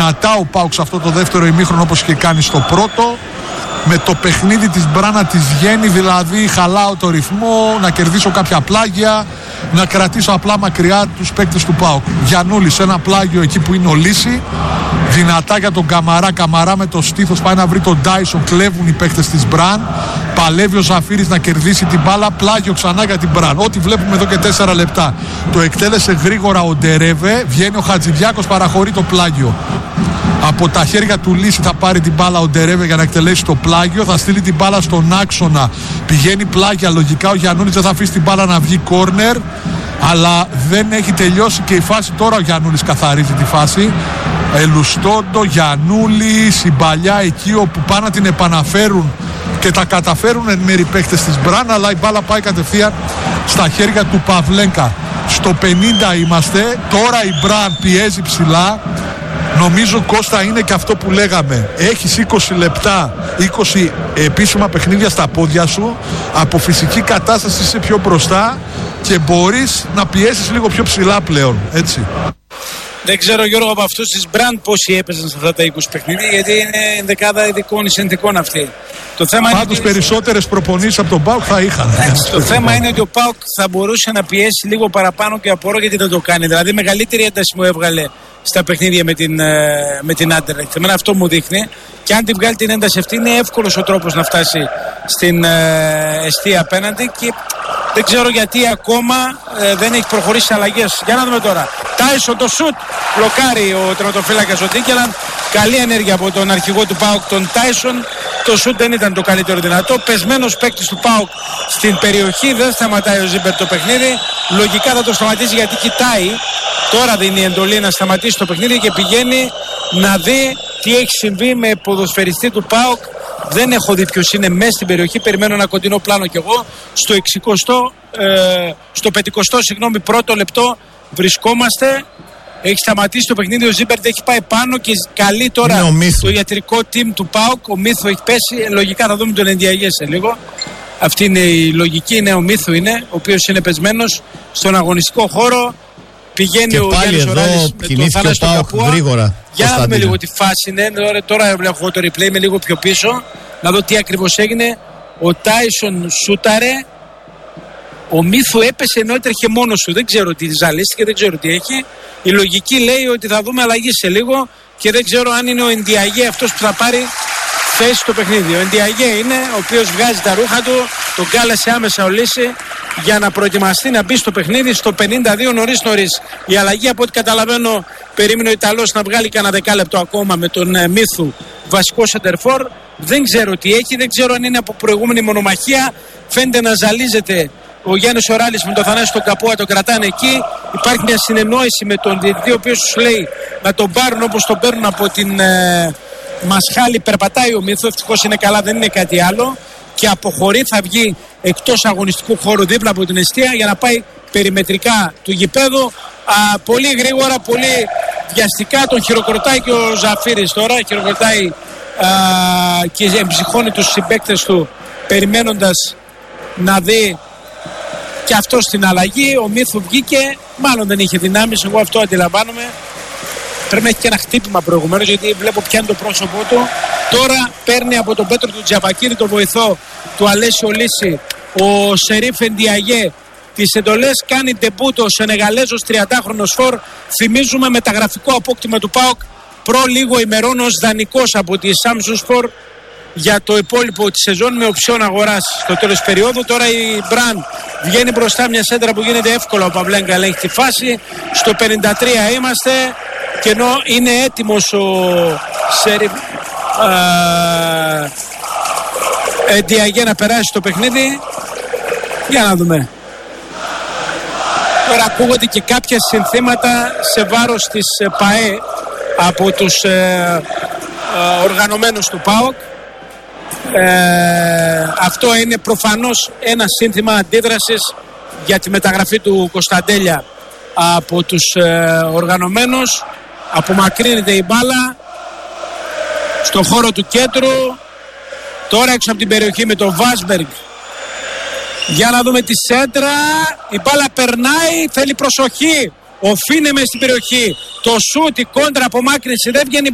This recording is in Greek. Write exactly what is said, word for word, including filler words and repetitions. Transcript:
δυνατά ο ΠΑΟΚ σε αυτό το δεύτερο ημίχρονο όπως και κάνει στο πρώτο, με το παιχνίδι της Μπράνα της βγαίνει, δηλαδή χαλάω το ρυθμό, να κερδίσω κάποια πλάγια, να κρατήσω απλά μακριά τους παίκτες του ΠΑΟΚ. Γιαννούλης ένα πλάγιο εκεί που είναι ο Λύση, δυνατά για τον Καμαρά, Καμαρά με το στήθος πάει να βρει τον Ντάισον, κλέβουν οι παίκτες της Μπραν, παλεύει ο Ζαφύρης να κερδίσει την μπάλα, πλάγιο ξανά για την Μπραν, ό,τι βλέπουμε εδώ και τέσσερα λεπτά. Το εκτέλεσε γρήγορα ο Ντερέβε, βγαίνει ο Χατζηδιάκος, παραχωρεί το πλάγιο. Από τα χέρια του Λύση θα πάρει την μπάλα ο Ντερέβε για να εκτελέσει το πλάγιο, θα στείλει την μπάλα στον άξονα, πηγαίνει πλάγια, λογικά ο Γιαννούλης δεν θα αφήσει την μπάλα να βγει κόρνερ, αλλά δεν έχει τελειώσει και η φάση, τώρα ο Γιαννούλης καθαρίζει τη φάση. Ελουστόντο, Γιαννούλης, η παλιά εκεί όπου πάνε να την επαναφέρουν και τα καταφέρουν εν μέρει παίκτες της Μπραν, αλλά η μπάλα πάει κατευθείαν στα χέρια του Παυλένκα. Στο πενήντα είμαστε, τώρα η Μπραν πιέζει ψηλά. Νομίζω, Κώστα, είναι και αυτό που λέγαμε. Έχεις είκοσι λεπτά, είκοσι επίσημα παιχνίδια στα πόδια σου. Από φυσική κατάσταση είσαι πιο μπροστά και μπορείς να πιέσεις λίγο πιο ψηλά πλέον, έτσι. Δεν ξέρω, Γιώργο, από αυτούς της Μπραντ πόσοι έπαιζαν σε αυτά τα είκοσι παιχνίδια, γιατί είναι δεκάδα ειδικών ή συνθηκών αυτή. Το θέμα Πάντως είναι... περισσότερες προπονήσεις από τον ΠΑΟΚ θα είχαν. Εντάξει, το θέμα είναι ότι ο ΠΑΟΚ θα μπορούσε να πιέσει λίγο παραπάνω και απορώ γιατί δεν το κάνει. Δηλαδή μεγαλύτερη ένταση μου έβγαλε στα παιχνίδια με την, με την Άντερλεχτ. Εμένα αυτό μου δείχνει. Και αν τη βγάλει την ένταση αυτή, είναι εύκολος ο τρόπος να φτάσει στην ε, εστία απέναντι. Και δεν ξέρω γιατί ακόμα ε, δεν έχει προχωρήσει αλλαγές. Για να δούμε τώρα. Τάισον το σουτ. Μπλοκάρει ο τερματοφύλακας ο Ντίκελαν. Καλή ενέργεια από τον αρχηγό του ΠΑΟΚ, τον Τάισον. Το σουτ δεν ήταν το καλύτερο δυνατό. Πεσμένος παίκτης του ΠΑΟΚ στην περιοχή. Δεν σταματάει ο Ζίμπερ το παιχνίδι. Λογικά θα το σταματήσει γιατί κοιτάει. Τώρα δίνει εντολή να σταματήσει το παιχνίδι και πηγαίνει να δει τι έχει συμβεί με ποδοσφαιριστή του ΠΑΟΚ. Δεν έχω δει ποιος είναι μέσα στην περιοχή. Περιμένω ένα κοντινό πλάνο κι εγώ. Στο εξηκοστό, ε, στο πεντηκοστό, συγγνώμη, πρώτο λεπτό βρισκόμαστε. Έχει σταματήσει το παιχνίδι. Ο Ζίμπερτ έχει πάει πάνω και καλεί τώρα το ιατρικό team του ΠΑΟΚ. Ο Μίθου έχει πέσει. Λογικά θα δούμε τον Ενδιαγέ σε λίγο. Αυτή είναι η λογική. Είναι ο Μίθου, είναι, ο οποίος είναι πεσμένος στον αγωνιστικό χώρο. Πηγαίνει και ο Γιάννης Οράλης με τον Θανάστο Καπούα. Γρήγορα, για να δούμε λίγο τη φάση είναι. Τώρα, τώρα βλέπω το replay, είμαι λίγο πιο πίσω. Να δω τι ακριβώς έγινε. Ο Τάισον σούταρε. Ο Μίθου έπεσε ενώ έτρεχε μόνος του. Δεν ξέρω τι ζαλίστηκε, δεν ξέρω τι έχει. Η λογική λέει ότι θα δούμε αλλαγή σε λίγο και δεν ξέρω αν είναι ο Ενδιαγέ αυτός που θα πάρει θέση στο παιχνίδι. Ο Ενδιαγέ είναι ο οποίος βγάζει τα ρούχα του, τον κάλεσε άμεσα ο Λύση για να προετοιμαστεί να μπει στο παιχνίδι στο πενήντα δύο νωρίς νωρίς. Η αλλαγή, από ό,τι καταλαβαίνω, περίμενε ο Ιταλός να βγάλει κανένα δεκάλεπτο ακόμα με τον ε, Μίθου βασικό σεντερφόρ. Δεν ξέρω τι έχει, δεν ξέρω αν είναι από προηγούμενη μονομαχία. Φαίνεται να ζαλίζεται ο Γιάννης Οράλης με τον Θανάση τον Καπούα, τον κρατάνε εκεί. Υπάρχει μια συνεννόηση με τον διαιτητή, ο οποίος τους λέει να τον πάρουν όπως τον παίρνουν από την ε, Μασχάλη. Περπατάει ο Μίθου, ευτυχώς είναι καλά, δεν είναι κάτι άλλο. Και αποχωρεί, θα βγει εκτός αγωνιστικού χώρου δίπλα από την εστία για να πάει περιμετρικά του γηπέδου. Α, πολύ γρήγορα, πολύ βιαστικά τον χειροκροτάει και ο Ζαφύρης τώρα. Χειροκροτάει α, και εμψυχώνει τους συμπαίκτες του περιμένοντας να δει και αυτό στην αλλαγή. Ο Μίθου βγήκε, μάλλον δεν είχε δυνάμεις, εγώ αυτό αντιλαμβάνομαι. Πρέπει να έχει και ένα χτύπημα προηγουμένως, γιατί βλέπω πιάνει το πρόσωπό του. Τώρα παίρνει από τον Πέτρο του Τζαβακίρη, τον βοηθό του Αλέσιο Λύση, ο Σερίφ Ενδιαγέ τις εντολές. Κάνει ντεμπούτο ο Σενεγαλέζος τριαντάχρονος φορ. Θυμίζουμε μεταγραφικό απόκτημα του ΠΑΟΚ προ λίγο ημερών ως δανεικός από τη Samsung Sport για το υπόλοιπο της σεζόν με οψιόν αγοράς στο τέλος περίοδου. Τώρα η Μπραν βγαίνει μπροστά, μια σέντρα που γίνεται εύκολα. Ο Παυλένκα ελέγχει τη φάση. Στο πενήντα τρία είμαστε και ενώ είναι έτοιμος ο Σερι Ενδιαγέ να περάσει το παιχνίδι. Για να δούμε. Τώρα ακούγονται και κάποια συνθήματα σε βάρος της ΠΑΕ από τους ε, ε, οργανωμένους του ΠΑΟΚ. Ε, αυτό είναι προφανώς ένα σύνθημα αντίδρασης για τη μεταγραφή του Κωνσταντέλια από τους ε, οργανωμένους. Απομακρύνεται η μπάλα στον χώρο του κέντρου, τώρα έξω από την περιοχή με τον Βάσμπεργκ. Για να δούμε τη σέντρα. Η μπάλα περνάει, θέλει προσοχή. Ο Φίνε μες στην περιοχή. Το σούτ, η κόντρα, απομάκρυνση, δεν βγαίνει